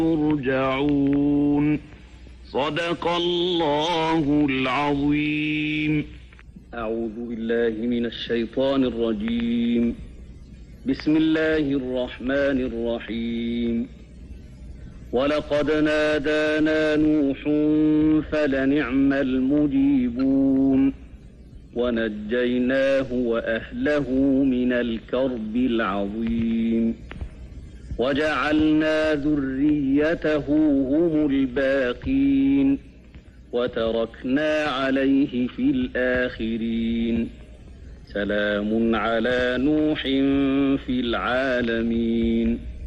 ترجعون. صدق الله العظيم. أعوذ بالله من الشيطان الرجيم. بسم الله الرحمن الرحيم. ولقد نادانا نوح فلنعم المجيبون ونجيناه وأهله من الكرب العظيم وجعلنا ذريته هم الباقين وتركنا عليه في الآخرين. سلام على نوح في العالمين.